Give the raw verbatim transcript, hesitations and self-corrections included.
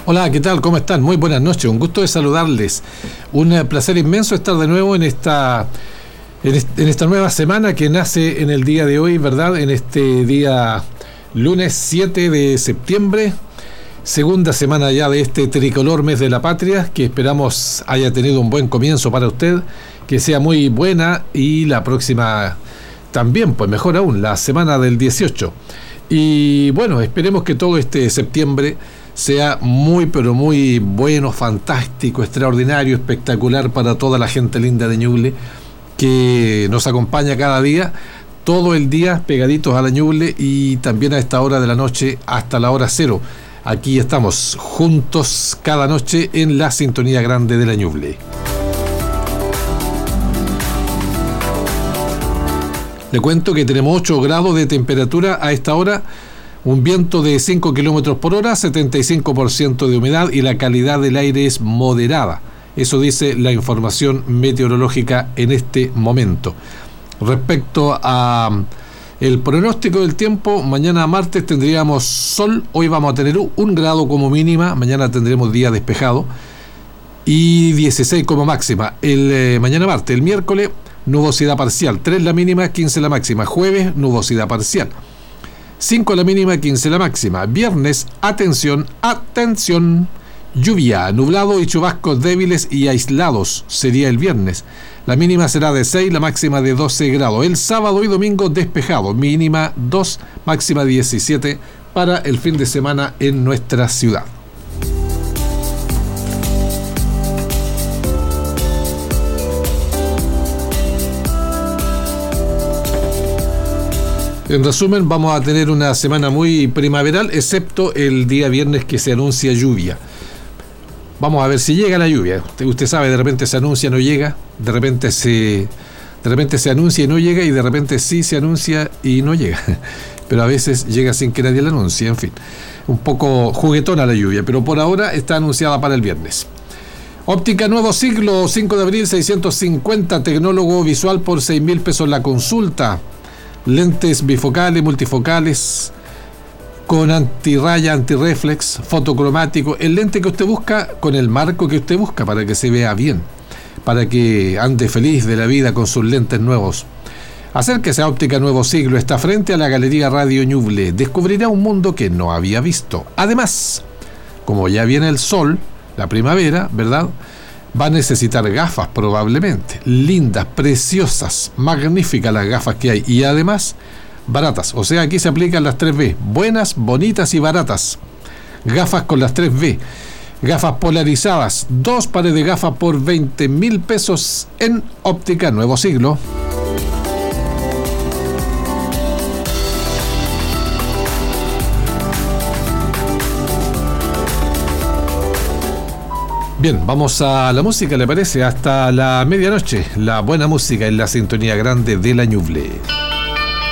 Hola, ¿qué tal? ¿Cómo están? Muy buenas noches, un gusto de saludarles. Un placer inmenso estar de nuevo en esta, en, est- en esta nueva semana que nace en el día de hoy, ¿verdad? En este día lunes siete de septiembre, segunda semana ya de este tricolor mes de la patria, que esperamos haya tenido un buen comienzo para usted, que sea muy buena, y la próxima también, pues mejor aún, la semana del dieciocho. Y bueno, esperemos que todo este septiembre sea muy, pero muy bueno, fantástico, extraordinario, espectacular para toda la gente linda de Ñuble, que nos acompaña cada día, todo el día pegaditos a la Ñuble, y también a esta hora de la noche hasta la hora cero. Aquí estamos juntos cada noche en la sintonía grande de la Ñuble. Le cuento que tenemos ocho grados de temperatura a esta hora, un viento de cinco kilómetros por hora, setenta y cinco por ciento de humedad, y la calidad del aire es moderada. Eso dice la información meteorológica en este momento. Respecto a el pronóstico del tiempo, mañana martes tendríamos sol, hoy vamos a tener un grado como mínima, mañana tendremos día despejado, y dieciséis como máxima. El eh, mañana martes, el miércoles, nubosidad parcial, tres la mínima, quince la máxima. Jueves, nubosidad parcial, cinco la mínima, quince la máxima. Viernes, atención, atención, lluvia, nublado y chubascos débiles y aislados sería el viernes. La mínima será de seis, la máxima de doce grados. El sábado y domingo despejado, mínima dos, máxima diecisiete para el fin de semana en nuestra ciudad. En resumen, vamos a tener una semana muy primaveral, excepto el día viernes, que se anuncia lluvia. Vamos a ver si llega la lluvia. Usted, usted sabe, de repente se anuncia y no llega, de repente se, de repente se anuncia y no llega, y de repente sí se anuncia y no llega. Pero a veces llega sin que nadie la anuncie, en fin. Un poco juguetona la lluvia, pero por ahora está anunciada para el viernes. Óptica Nuevo Siglo, cinco de abril, seiscientos cincuenta, tecnólogo visual por seis mil pesos la consulta. Lentes bifocales, multifocales, con antirraya, antirreflex, fotocromático, el lente que usted busca con el marco que usted busca para que se vea bien, para que ande feliz de la vida con sus lentes nuevos. Acérquese a Óptica Nuevo Siglo, está frente a la Galería Radio Ñuble, descubrirá un mundo que no había visto. Además, como ya viene el sol, la primavera, ¿verdad?, va a necesitar gafas probablemente, lindas, preciosas, magníficas las gafas que hay, y además baratas. O sea, aquí se aplican las tres B, buenas, bonitas y baratas. Gafas con las tres B, gafas polarizadas, dos pares de gafas por veinte mil pesos en Óptica Nuevo Siglo. Bien, vamos a la música, ¿le parece? Hasta la medianoche, la buena música en la sintonía grande de la Ñuble.